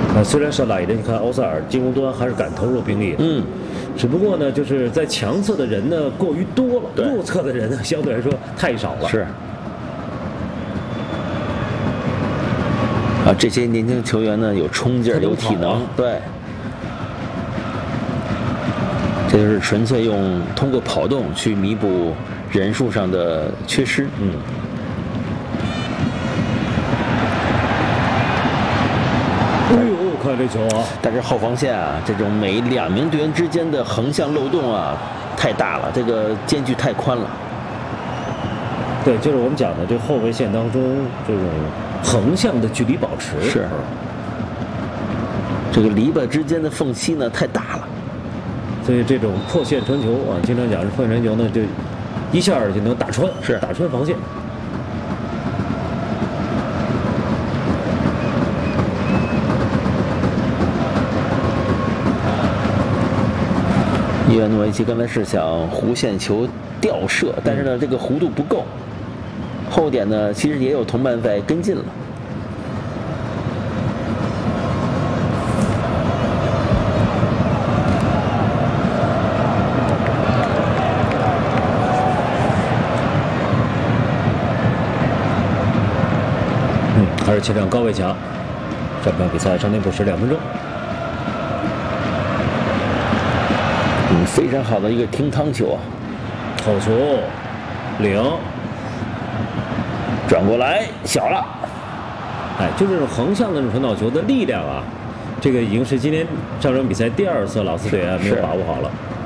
虽然是来的，你看奥萨尔进攻端还是敢投入兵力，只不过呢，就是在强侧的人呢过于多了，弱侧的人呢相对来说太少了。 是。这些年轻球员呢有冲劲儿，有体能，对。这就是纯粹通过跑动去弥补人数上的缺失。 哎呦，看这球啊！ 但是后防线啊，这种每2名队员之间的横向漏洞啊，太大了，这个间距太宽了。 对，就是我们讲的这后卫线当中这种横向的距离保持是。这个篱笆之间的缝隙呢太大了， 所以这种破线传球啊，经常讲是破线传球呢，就一下就能打穿，打穿防线。 伊万诺维奇刚才是想弧线球吊射，但是呢，这个弧度不够。后点呢，其实也有同伴在跟进了。 还是前场高位强。这场比赛上点补时2分钟。 非常好的一个停裆球啊！ 好球，领， 转过来小了。 就这种横向的这种传导球的力量啊，这个已经是今天上场比赛第2次老斯队员没有把握好了。